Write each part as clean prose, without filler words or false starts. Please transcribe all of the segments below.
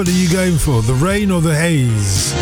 What are you going for, the rain or the haze?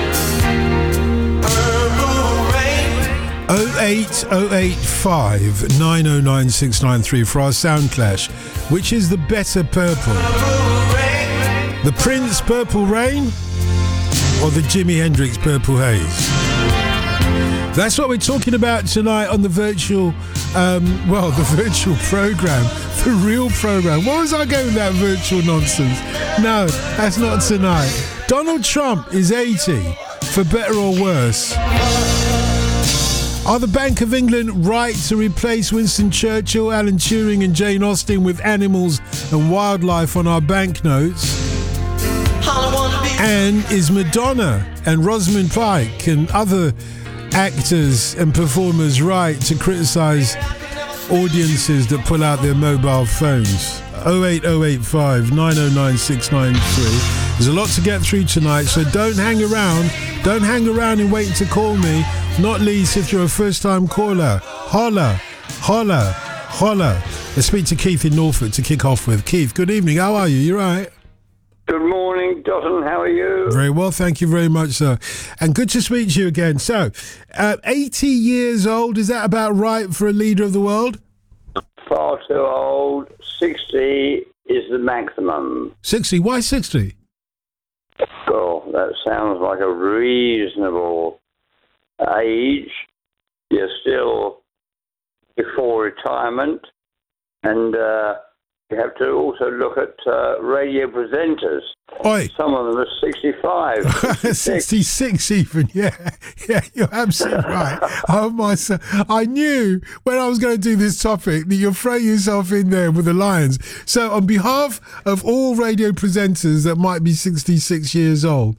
08085 909 693 for our sound clash. Which is the better purple? The Prince Purple Rain or the Jimi Hendrix Purple Haze? That's what we're talking about tonight on the virtual, the virtual program, the real program. What was I going with that virtual nonsense? No, that's not tonight. Donald Trump is 80, for better or worse. Are the Bank of England right to replace Winston Churchill, Alan Turing and Jane Austen with animals and wildlife on our banknotes? And is Madonna and Rosamund Pike and other actors and performers right to criticise audiences that pull out their mobile phones? 08085 909 693. There's a lot to get through tonight, so don't hang around. Don't hang around and wait to call me, not least if you're a first-time caller. Holla, holla, holla. Let's speak to Keith in Norfolk to kick off with. Keith, good evening. How are you? You right? Good morning, Dotton. How are you? Very well, thank you very much, sir. And good to speak to you again. So, 80 years old, is that about right for a leader of the world? Far too old. 60 is the maximum. 60? Why 60? Oh, that sounds like a reasonable age. You're still before retirement. And you have to also look at radio presenters. Oi. Some of them are 65. 66 even, yeah, you're absolutely right. Oh my son, I knew when I was going to do this topic that you'll throw yourself in there with the lions. So on behalf of all radio presenters that might be 66 years old,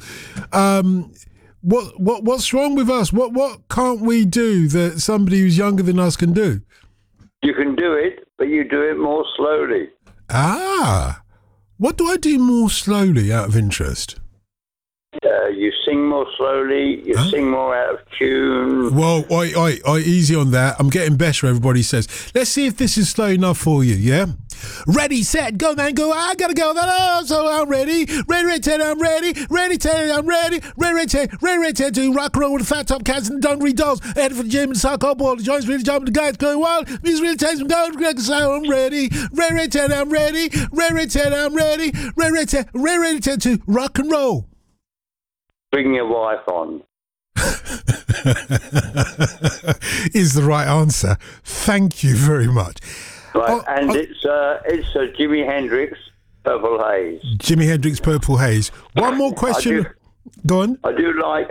what's wrong with us? What can't we do that somebody who's younger than us can do? You can do it, but you do it more slowly. What do I do more slowly out of interest? You sing more slowly, you sing more out of tune. Whoa, easy on that. I'm getting better, everybody says. Let's see if this is slow enough for you, yeah? Ready, set, go, man, go. I gotta go, so I'm ready. Ready, I'm ready. Ready, I'm ready. Ready, to rock and roll with the fat top cats and the dungaree dolls. Headed for the gym and soccer ball. The joints really jumping, the guys going wild. Music really takes them going, so I'm ready. Ready, I'm ready. Ready, I'm ready. Ready, to rock and roll. Bring your wife on. Is the right answer. Thank you very much. Right, it's Jimi Hendrix, Purple Haze. Jimi Hendrix, Purple Haze. One more question. Go on. I do like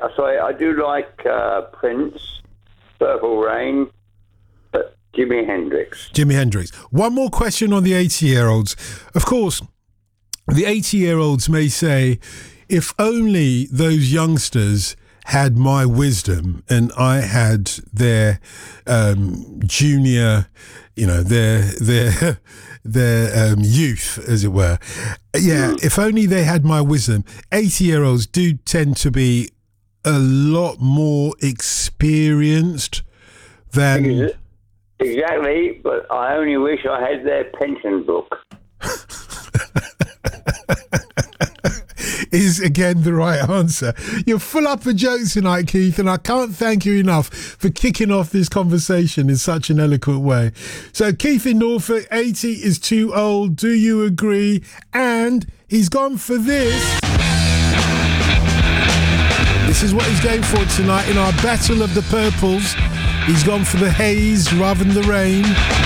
Prince, Purple Rain, but Jimi Hendrix. Jimi Hendrix. One more question on the 80-year-olds. Of course, the 80-year-olds may say, if only those youngsters had my wisdom and I had their junior, their youth, as it were. Yeah, if only they had my wisdom. 80-year-olds do tend to be a lot more experienced than... Exactly, but I only wish I had their pension book. Is again the right answer. You're full up of jokes tonight, Keith, and I can't thank you enough for kicking off this conversation in such an eloquent way. So Keith in Norfolk, 80 is too old. Do you agree? And he's gone for this. This is what he's going for tonight in our Battle of the Purples. He's gone for the haze rather than the rain.